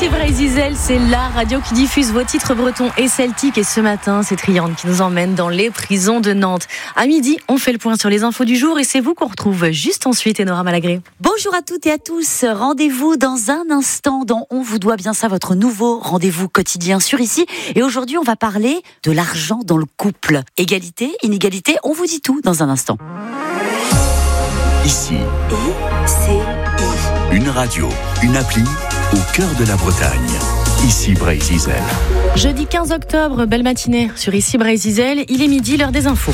Brésil, c'est la radio qui diffuse vos titres bretons et celtiques. Et ce matin, c'est Triande qui nous emmène dans les prisons de Nantes. À midi, on fait le point sur les infos du jour et c'est vous qu'on retrouve juste ensuite, Enora Malagré. Bonjour à toutes et à tous. Rendez-vous dans un instant dans On vous doit bien ça, votre nouveau rendez-vous quotidien sur ici. Et aujourd'hui, on va parler de l'argent dans le couple. Égalité, inégalité, on vous dit tout dans un instant. Ici, une radio, une appli au cœur de la Bretagne. Ici Brésil. Jeudi 15 octobre, belle matinée sur Ici Brésil. Il est midi, l'heure des infos.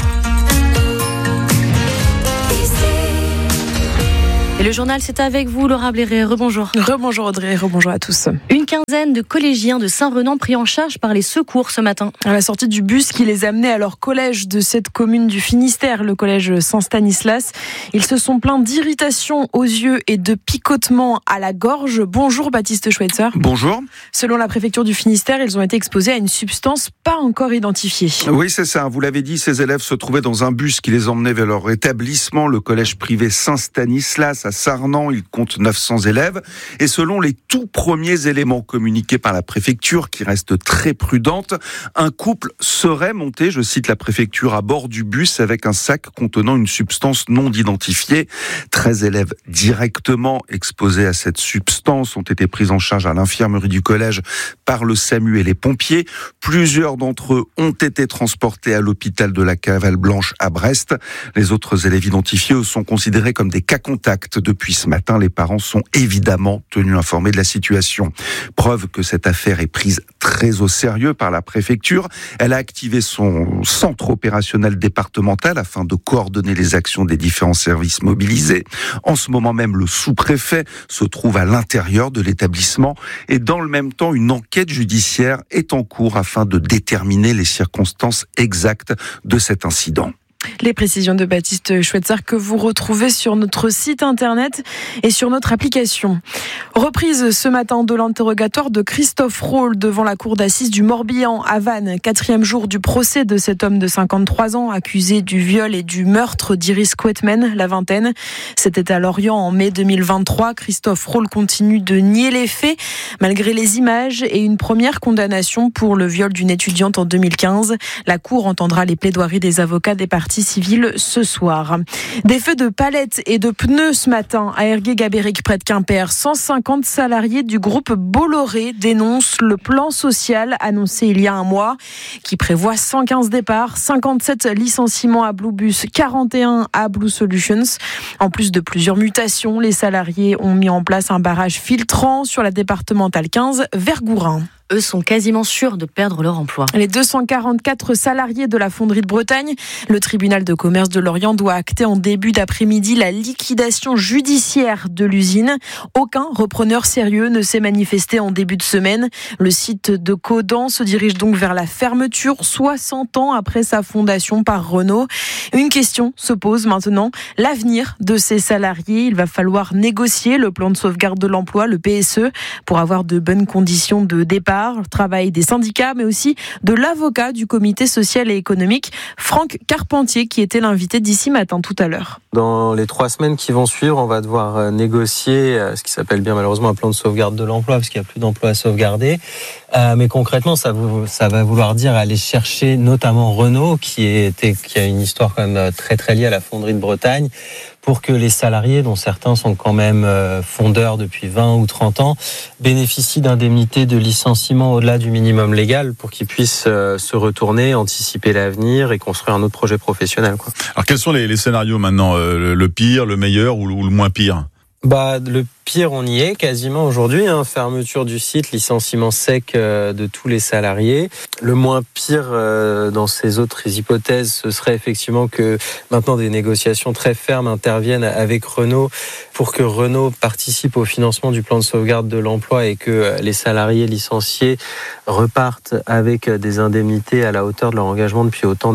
Et le journal, c'est avec vous, Laura Bléré. Rebonjour. Rebonjour Audrey, rebonjour à tous. Une quinzaine de collégiens de Saint-Venant pris en charge par les secours ce matin. À la sortie du bus qui les amenait à leur collège de cette commune du Finistère, le collège Saint-Stanislas, ils se sont plaints d'irritation aux yeux et de picotements à la gorge. Bonjour Baptiste Schweitzer. Bonjour. Selon la préfecture du Finistère, ils ont été exposés à une substance pas encore identifiée. Oui, c'est ça. Vous l'avez dit, ces élèves se trouvaient dans un bus qui les emmenait vers leur établissement, le collège privé Saint-Stanislas à Sarnant. Il compte 900 élèves. Et selon les tout premiers éléments communiqués par la préfecture, qui reste très prudente, un couple serait monté, je cite la préfecture, à bord du bus avec un sac contenant une substance non identifiée. 13 élèves directement exposés à cette substance ont été pris en charge à l'infirmerie du collège par le SAMU et les pompiers. Plusieurs d'entre eux ont été transportés à l'hôpital de la Cavale Blanche à Brest. Les autres élèves identifiés, eux, sont considérés comme des cas contacts. Depuis ce matin, les parents sont évidemment tenus informés de la situation. Preuve que cette affaire est prise très au sérieux par la préfecture. Elle a activé son centre opérationnel départemental afin de coordonner les actions des différents services mobilisés. En ce moment même, le sous-préfet se trouve à l'intérieur de l'établissement et dans le même temps, une enquête judiciaire est en cours afin de déterminer les circonstances exactes de cet incident. Les précisions de Baptiste Schweitzer que vous retrouvez sur notre site internet et sur notre application. Reprise ce matin de l'interrogatoire de Christophe Rohl devant la cour d'assises du Morbihan à Vannes. 4e jour du procès de cet homme de 53 ans accusé du viol et du meurtre d'Iris Quetman, la vingtaine. C'était à Lorient en mai 2023. Christophe Rohl continue de nier les faits malgré les images et une première condamnation pour le viol d'une étudiante en 2015. La cour entendra les plaidoiries des avocats des parties civiles ce soir. Des feux de palettes et de pneus ce matin à Ergué-Gabéric près de Quimper. 150 salariés du groupe Bolloré dénoncent le plan social annoncé il y a un mois qui prévoit 115 départs, 57 licenciements à Bluebus, 41 à Blue Solutions. En plus de plusieurs mutations, les salariés ont mis en place un barrage filtrant sur la départementale 15 vers Gourin. Eux sont quasiment sûrs de perdre leur emploi. Les 244 salariés de la fonderie de Bretagne, le tribunal de commerce de Lorient doit acter en début d'après-midi la liquidation judiciaire de l'usine. Aucun repreneur sérieux ne s'est manifesté en début de semaine. Le site de Caudan se dirige donc vers la fermeture 60 ans après sa fondation par Renault. Une question se pose maintenant, l'avenir de ces salariés. Il va falloir négocier le plan de sauvegarde de l'emploi, le PSE, pour avoir de bonnes conditions de départ. Le travail des syndicats, mais aussi de l'avocat du comité social et économique, Franck Carpentier, qui était l'invité d'ici matin tout à l'heure. Dans les 3 semaines qui vont suivre, on va devoir négocier ce qui s'appelle bien malheureusement un plan de sauvegarde de l'emploi, parce qu'il n'y a plus d'emplois à sauvegarder. Mais concrètement, ça va vouloir dire aller chercher notamment Renault, qui a une histoire quand même très très liée à la fonderie de Bretagne, pour que les salariés, dont certains sont quand même fondeurs depuis 20 ou 30 ans, bénéficient d'indemnités de licenciement au-delà du minimum légal pour qu'ils puissent se retourner, anticiper l'avenir et construire un autre projet professionnel, quoi. Alors quels sont les scénarios maintenant, le pire, le meilleur ou le moins pire ? Le pire, on y est quasiment aujourd'hui. Fermeture du site, licenciement sec de tous les salariés. Le moins pire dans ces autres hypothèses, ce serait effectivement que maintenant des négociations très fermes interviennent avec Renault pour que Renault participe au financement du plan de sauvegarde de l'emploi et que les salariés licenciés repartent avec des indemnités à la hauteur de leur engagement depuis autant d'années.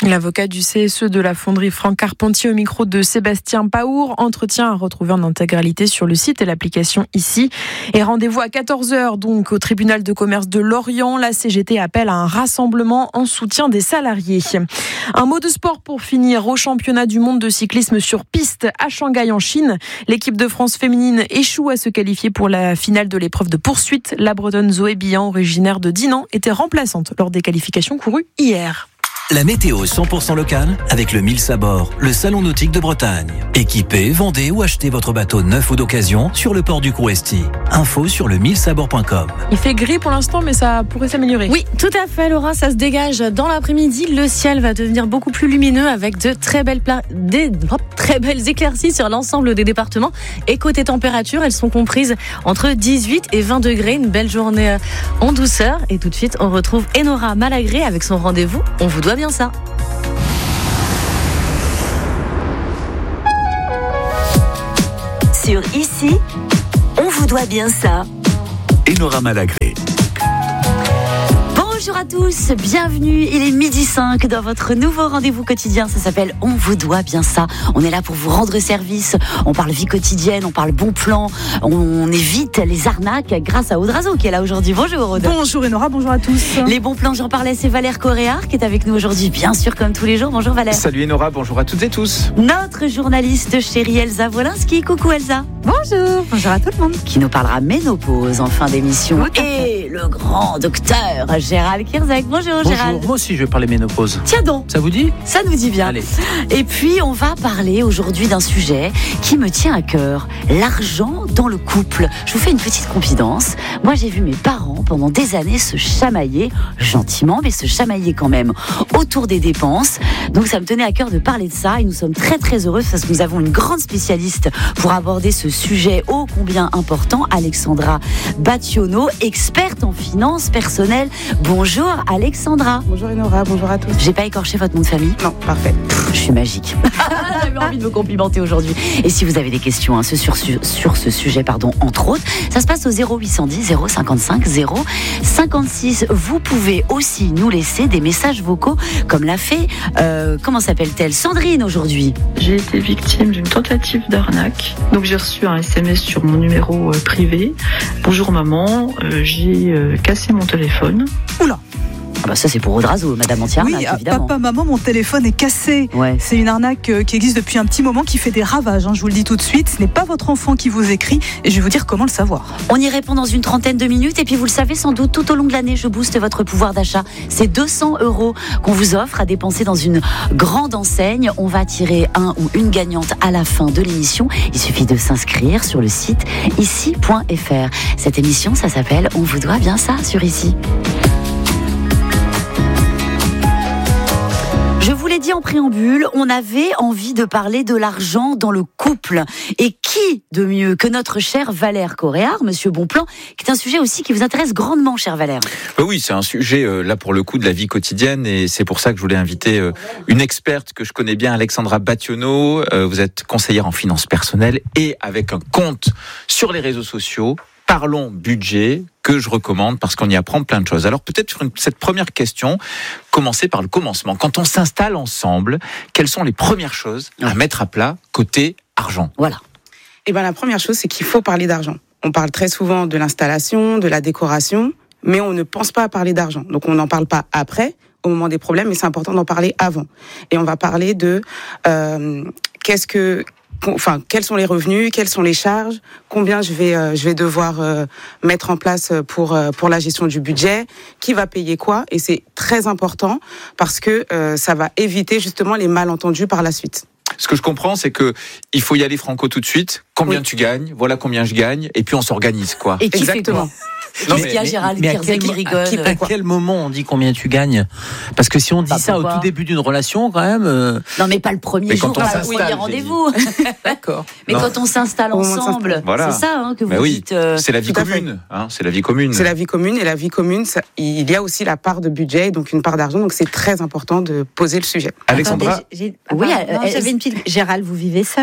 L'avocat du CSE de la fonderie Franck Carpentier au micro de Sébastien Paour. Entretien à retrouver en intégralité sur le site et l'application ici. Et rendez-vous à 14h donc au tribunal de commerce de Lorient. La CGT appelle à un rassemblement en soutien des salariés. Un mot de sport pour finir. Au championnat du monde de cyclisme sur piste à Shanghai en Chine, l'équipe de France féminine échoue à se qualifier pour la finale de l'épreuve de poursuite. La Bretonne Zoé Billan, originaire de Dinan, était remplaçante lors des qualifications courues hier. La météo 100% locale avec le Mills à bord, le salon nautique de Bretagne. Équipez, vendez ou achetez votre bateau neuf ou d'occasion sur le port du Couresti. Info sur le millsabord.com. Il fait gris pour l'instant, mais ça pourrait s'améliorer. Oui, tout à fait, Laura, ça se dégage. Dans l'après-midi, le ciel va devenir beaucoup plus lumineux avec de très belles éclaircies sur l'ensemble des départements. Et côté température, elles sont comprises entre 18 et 20 degrés. Une belle journée en douceur. Et tout de suite, on retrouve Enora Malagré avec son rendez-vous. On vous doit bien ça. Sur Ici, on vous doit bien ça. Enora Malagré. Bonjour à tous, bienvenue, il est 12h05 dans votre nouveau rendez-vous quotidien, ça s'appelle On vous doit bien ça. On est là pour vous rendre service, on parle vie quotidienne, on parle bon plan, on évite les arnaques grâce à Aude Razo qui est là aujourd'hui. Bonjour Aude. Bonjour Enora, bonjour à tous. Les bons plans, j'en parlais, c'est Valère Coréard qui est avec nous aujourd'hui, bien sûr comme tous les jours. Bonjour Valère. Salut Enora, bonjour à toutes et tous. Notre journaliste chérie Elsa Wolinski, coucou Elsa. Bonjour à tout le monde. Qui nous parlera ménopause en fin d'émission. Et le grand docteur Gérald Kierzek. Bonjour Gérald. Moi aussi je vais parler ménopause. Tiens donc. Ça vous dit ? Ça nous dit bien. Allez. Et puis on va parler aujourd'hui d'un sujet qui me tient à cœur, l'argent dans le couple. Je vous fais une petite confidence. Moi j'ai vu mes parents pendant des années se chamailler, gentiment, mais se chamailler quand même, autour des dépenses. Donc ça me tenait à cœur de parler de ça et nous sommes très très heureux parce que nous avons une grande spécialiste pour aborder ce sujet ô combien important, Alexandra Battiono, experte en finances personnelles. Bonjour Alexandra. Bonjour Enora, bonjour à tous. J'ai pas écorché votre nom de famille ? Non, parfait. Je suis magique. J'avais envie de me complimenter aujourd'hui. Et si vous avez des questions sur ce sujet, entre autres, ça se passe au 0810 055 056. Vous pouvez aussi nous laisser des messages vocaux, comme l'a fait, comment s'appelle-t-elle, Sandrine aujourd'hui. J'ai été victime d'une tentative d'arnaque. Donc j'ai reçu un SMS sur mon numéro privé. Bonjour maman, j'ai cassé mon téléphone. Oula. Ah bah ça c'est pour Aude Razo, Madame Anti-Arnaque, oui, évidemment. Papa, maman, mon téléphone est cassé. Ouais. C'est une arnaque qui existe depuis un petit moment, qui fait des ravages. Je vous le dis tout de suite, ce n'est pas votre enfant qui vous écrit et je vais vous dire comment le savoir. On y répond dans une trentaine de minutes et puis vous le savez sans doute, tout au long de l'année, je booste votre pouvoir d'achat. C'est 200 € qu'on vous offre à dépenser dans une grande enseigne. On va tirer un ou une gagnante à la fin de l'émission. Il suffit de s'inscrire sur le site ici.fr. Cette émission, ça s'appelle On vous doit bien ça sur Ici. Je vous l'ai dit en préambule, on avait envie de parler de l'argent dans le couple. Et qui de mieux que notre cher Valère Coréard, Monsieur Bonplan, qui est un sujet aussi qui vous intéresse grandement, cher Valère. Oui, c'est un sujet, là pour le coup, de la vie quotidienne et c'est pour ça que je voulais inviter une experte que je connais bien, Alexandra Battiono. Vous êtes conseillère en finances personnelles et avec un compte sur les réseaux sociaux. Parlons budget, que je recommande parce qu'on y apprend plein de choses. Alors peut-être sur cette première question, commencer par le commencement. Quand on s'installe ensemble, quelles sont les premières choses à mettre à plat côté argent ? Voilà. Eh ben, la première chose, c'est qu'il faut parler d'argent. On parle très souvent de l'installation, de la décoration, mais on ne pense pas à parler d'argent. Donc on n'en parle pas après, au moment des problèmes, mais c'est important d'en parler avant. Et on va parler de quels sont les revenus, quelles sont les charges, combien je vais devoir mettre en place pour la gestion du budget, qui va payer quoi, et c'est très important parce que ça va éviter justement les malentendus par la suite. Ce que je comprends, c'est que il faut y aller franco tout de suite. Combien tu gagnes ? Voilà combien je gagne, et puis on s'organise quoi. Et qui Exactement. fait quoi ? Qu'est-ce qu'il y a, Gérald Kierzek qui rigole ? À quel moment on dit combien tu gagnes ? Parce que si on dit ça au tout début d'une relation, quand même. Non, mais pas le premier jour, où il y a rendez-vous. D'accord. Mais quand on s'installe ensemble, voilà. C'est ça que vous dites. C'est la vie commune. C'est la vie commune. C'est la vie commune, et la vie commune, il y a aussi la part de budget, donc une part d'argent, donc c'est très important de poser le sujet. Alexandra, j'avais une petite. Gérald, vous vivez seul ?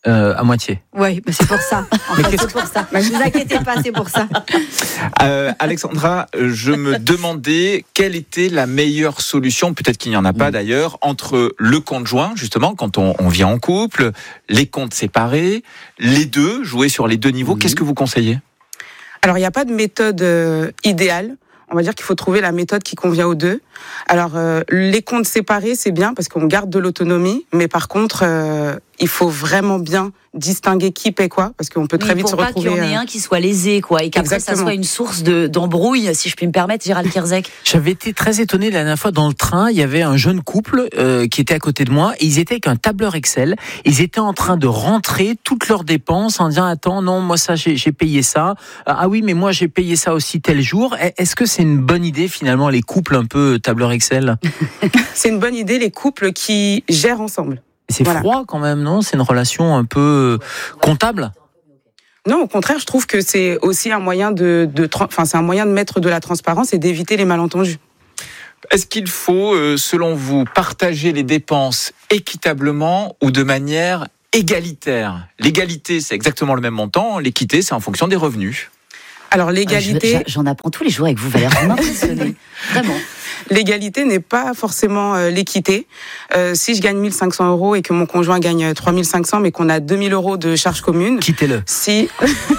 À moitié. Oui, c'est pour ça. C'est pour ça. Ne vous inquiétez pas, c'est pour ça. Alexandra, je me demandais quelle était la meilleure solution, peut-être qu'il n'y en a pas d'ailleurs, entre le conjoint, justement, quand on vit en couple, les comptes séparés, les deux, jouer sur les deux niveaux. Qu'est-ce que vous conseillez ? Alors, il n'y a pas de méthode idéale. On va dire qu'il faut trouver la méthode qui convient aux deux. Alors, les comptes séparés, c'est bien parce qu'on garde de l'autonomie, mais par contre, il faut vraiment bien distinguer qui paie quoi, parce qu'on peut très vite se retrouver... Pour pas qu'il y en ait un qui soit lésé, quoi, et qu'après ça soit une source d'embrouille, si je puis me permettre, Gérald Kierzek. J'avais été très étonné la dernière fois dans le train, il y avait un jeune couple qui était à côté de moi, et ils étaient avec un tableur Excel, ils étaient en train de rentrer toutes leurs dépenses en disant, attends, non, moi ça j'ai payé ça, ah oui, mais moi j'ai payé ça aussi tel jour. Est-ce que c'est une bonne idée finalement, les couples un peu tableur Excel? C'est une bonne idée, les couples qui gèrent ensemble. C'est froid quand même, non? C'est une relation un peu comptable? Non, au contraire, je trouve que c'est aussi un moyen c'est un moyen de mettre de la transparence et d'éviter les malentendus. Est-ce qu'il faut, selon vous, partager les dépenses équitablement ou de manière égalitaire? L'égalité, c'est exactement le même montant. L'équité, c'est en fonction des revenus. Alors l'égalité... J'en apprends tous les jours avec vous, Valérie, vous m'impressionnez. Vraiment. L'égalité n'est pas forcément l'équité. Si je gagne 1 500 € et que mon conjoint gagne 3 500, mais qu'on a 2 000 € de charges communes... Quittez-le. Si...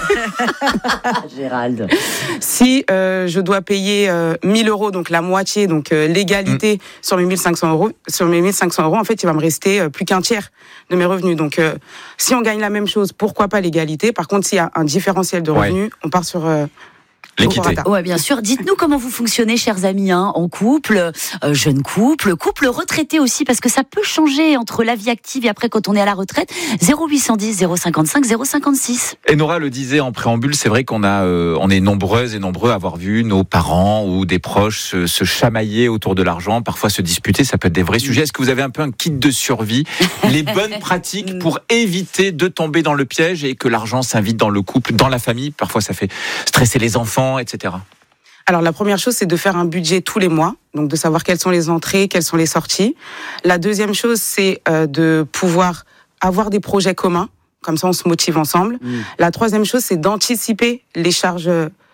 Gérald. Si je dois payer 1 000 €, donc la moitié, donc l'égalité sur mes 1 500 €, en fait, il va me rester plus qu'un tiers de mes revenus. Donc, si on gagne la même chose, pourquoi pas l'égalité? Par contre, s'il y a un différentiel de revenus, on part sur... l'équité. Ouais, bien sûr. Dites-nous comment vous fonctionnez, chers amis, en couple, jeune couple retraité aussi, parce que ça peut changer entre la vie active et après quand on est à la retraite. 0810 055 056. Et Nora le disait en préambule, c'est vrai qu'on est nombreuses et nombreux à avoir vu nos parents ou des proches se chamailler autour de l'argent, parfois se disputer, ça peut être des vrais sujets. Est-ce que vous avez un peu un kit de survie, les bonnes pratiques pour éviter de tomber dans le piège et que l'argent s'invite dans le couple, dans la famille? Parfois ça fait stresser les enfants, etc. Alors la première chose, c'est de faire un budget tous les mois, donc de savoir quelles sont les entrées, quelles sont les sorties. La deuxième chose, c'est de pouvoir avoir des projets communs, comme ça on se motive ensemble. La troisième chose, c'est d'anticiper les charges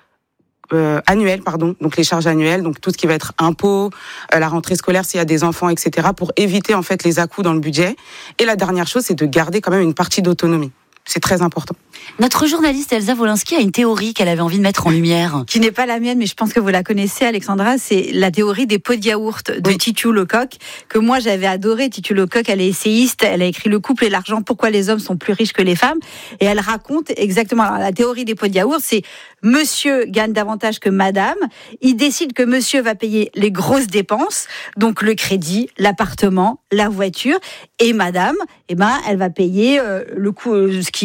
annuelles, donc les charges annuelles, donc tout ce qui va être impôts, la rentrée scolaire s'il y a des enfants, etc., pour éviter en fait les à-coups dans le budget. Et la dernière chose, c'est de garder quand même une partie d'autonomie. C'est très important. Notre journaliste Elsa Wolinski a une théorie qu'elle avait envie de mettre en lumière. Qui n'est pas la mienne, mais je pense que vous la connaissez, Alexandra. C'est la théorie des pots de yaourt de Titu Lecoq, que moi j'avais adoré. Titu Lecoq, elle est essayiste, elle a écrit Le couple et l'argent, pourquoi les hommes sont plus riches que les femmes. Et elle raconte exactement, alors, la théorie des pots de yaourt, c'est monsieur gagne davantage que madame. Il décide que monsieur va payer les grosses dépenses, donc le crédit, l'appartement, la voiture, et madame, elle va payer le coût,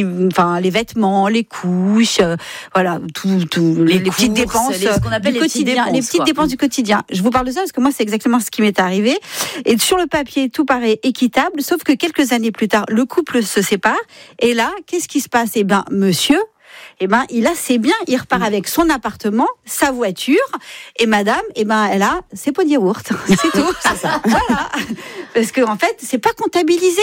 les vêtements, les couches, voilà, les petites dépenses, ce qu'on appelle du quotidien, les petites dépenses du quotidien. Je vous parle de ça parce que moi c'est exactement ce qui m'est arrivé. Et sur le papier, tout paraît équitable, sauf que quelques années plus tard, le couple se sépare. Et là, qu'est-ce qui se passe? Monsieur, il a ses biens, il repart avec son appartement, sa voiture, et madame, elle a ses pots de yaourt. C'est tout. C'est ça. Voilà. Parce que, en fait, c'est pas comptabilisé.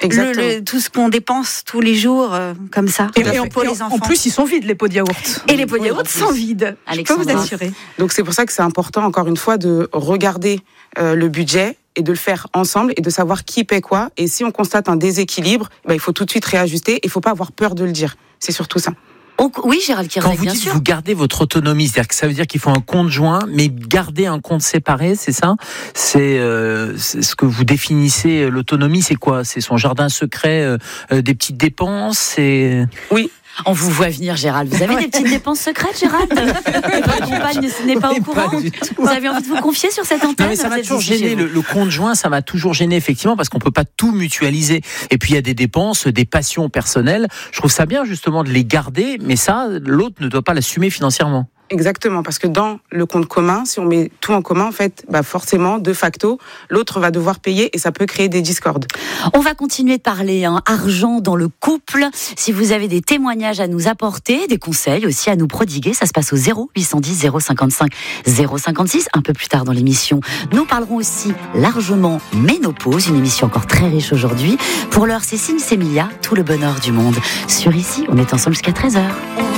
Tout ce qu'on dépense tous les jours, comme ça. Et pour les enfants. En plus, ils sont vides, les pots de yaourt. Et les pots de yaourt sont vides. Je peux vous assurer. Donc, c'est pour ça que c'est important, encore une fois, de regarder le budget et de le faire ensemble et de savoir qui paie quoi. Et si on constate un déséquilibre, il faut tout de suite réajuster et il faut pas avoir peur de le dire. C'est surtout ça. Oui, Gérald Kierzek, quand vous dites vous gardez votre autonomie, c'est-à-dire que ça veut dire qu'il faut un compte joint, mais garder un compte séparé, c'est ça? C'est ce que vous définissez, l'autonomie, c'est quoi? C'est son jardin secret, des petites dépenses, Oui. On vous voit venir, Gérald. Vous avez des petites dépenses secrètes, Gérald? Votre compagne n'est pas au courant? Vous avez envie de vous confier sur cette antenne? Non, mais ça m'a toujours gêné. Le compte joint, ça m'a toujours gêné, effectivement, parce qu'on peut pas tout mutualiser. Et puis, il y a des dépenses, des passions personnelles. Je trouve ça bien, justement, de les garder, mais ça, l'autre ne doit pas l'assumer financièrement. Exactement, parce que dans le compte commun, si on met tout en commun, en fait, forcément, de facto, l'autre va devoir payer et ça peut créer des discordes. On va continuer de parler argent dans le couple. Si vous avez des témoignages à nous apporter, des conseils aussi à nous prodiguer, ça se passe au 0810 055 056. Un peu plus tard dans l'émission, nous parlerons aussi largement ménopause, une émission encore très riche aujourd'hui. Pour l'heure, c'est Signe Semilia, tout le bonheur du monde. Sur Ici, on est ensemble jusqu'à 13h.